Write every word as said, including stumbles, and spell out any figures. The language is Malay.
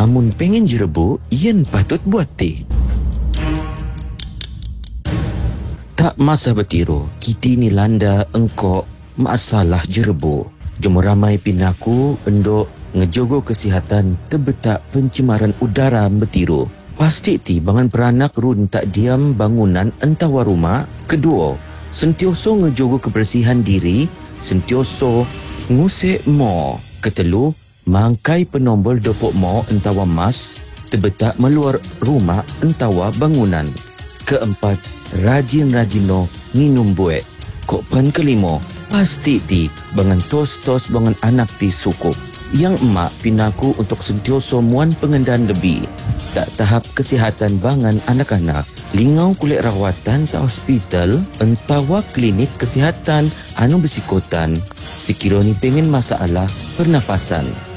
Amun pengen jerebu, yen patut buat teh. Tak masa bertiru, kiti ni landa engkau masalah jerebu. Jom ramai pinaku endok ngejogo kesihatan tebetak pencemaran udara bertiru. Pasti ti bangan peranak run tak diam bangunan entawa rumah. Kedua, sentioso ngejogo kebersihan diri, sentioso ngusik mo. Ketelu, mangkai penombol dopok mo entawa mas tebetak meluar rumah entawa bangunan. Keempat, rajin-rajin no minum buek. Kokpan kelima, pasti ti bangan tos-tos bangan anak ti sukup. Yang emak pinaku untuk sentioso muan pengendaan lebih. Tak tahap kesihatan bangan anak-anak, lingau kulit rawatan ta hospital entawa klinik kesihatan anu bersikotan sekiranya pengen masalah pernafasan.